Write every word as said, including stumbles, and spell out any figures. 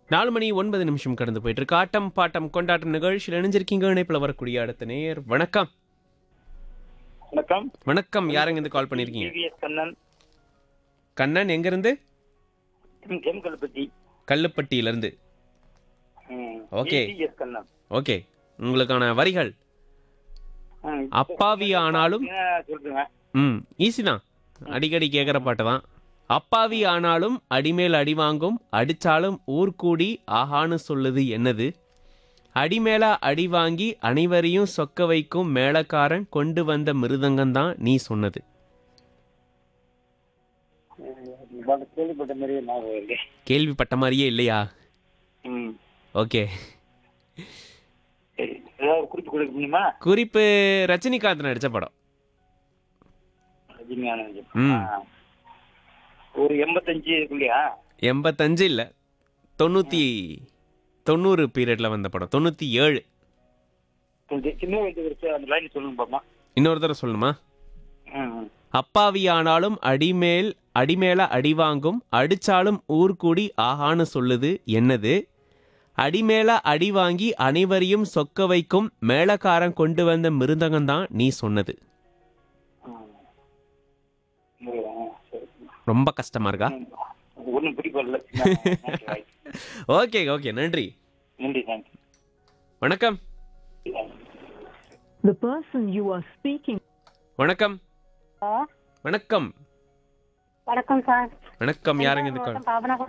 நாலு மணி ஒன்பது நிமிஷம் கடந்து போயிட்டு இருக்கு. ஆட்டம் பாட்டம் கொண்டாட்டம் நிகழ்ச்சியில் இணைஞ்சிருக்கீங்க. இணைப்பில் வரக்கூடிய அடுத்த நேர் வணக்கம். வணக்கம். வணக்கம். யாருங்க இருந்து கால் பண்ணிருக்கீங்க? டிவிஎஸ் கண்ணன். கண்ணன் எங்க இருந்து? M M Kalpatti. கல்லுப்பட்டியில இருந்து. ம். Okay TVS Kannan. ஓகே, உங்களுக்கான வரிகள். ம். அப்பாவி ஆனாலும் என்ன சொல்லுங்க. ம் ஈஸி தான், அடிக்கடி கேட்குற பாட்டு தான். அப்பாவி ஆனாலும் அடிமேல் அடி வாங்கும், அடிச்சாலும் ஊர் கூடி ஆஹான்னு சொல்லுது என்னது? அடிமேல அடி வாங்கி அனைவரையும் சொக்க வைக்கும் மேளக்காரன் கொண்டு வந்த மிருதங்கம் தான் நீ சொன்னது. இவாள கேள்விப்பட்ட மாதிரியே ஞாபகம் இல்லை. கேள்விப்பட்ட மாதிரியே இல்லையா? ம். ஓகே, சரி. ஏதாவது குறிப்பு கொடுக்க முடியுமா? குறிப்பு ரஜினிகாந்த் நடிச்ச படம். ரஜினிகாந்த். ம். ஆ. ஒரு எண்பத்தஞ்சு இருக்குல்லையா? எண்பத்தஞ்சு இல்லை, தொண்ணூற்றி தொண்ணூறு பீரியடில் வந்த படம். தொண்ணூற்றி ஏழு. கொஞ்சம் சின்ன வயசு வரைக்கும் அந்த லைன் சொல்லுங்க பாப்பா. இன்னொரு தடவை சொல்லணுமா? ம். ம். அப்பாவி ஆனாலும் அடிமேல் அடிமேல அடி வாங்கும், அடிச்சாலும் ஊர் கூடி ஆஹான்னு சொல்லுது என்னது? அடிமேல அடி வாங்கி அனைவரையும் சொக்க வைக்கும் மேளக்காரன் கொண்டு வந்த மிருதங்கம் தான் நீ சொன்னது. ம். ம். சரி. ரொம்ப கஷ்டமா இருக்கா? ஒன்றும் பிடிக்கல. ஓகே ஓகே, நன்றி. நன்றி. தேங்க்யூ. வணக்கம். The person you are speaking. வணக்கம். ஹலோ, வணக்கம். வணக்கம் சார். வணக்கம். யாருங்க இது? வணக்கம், பாபனா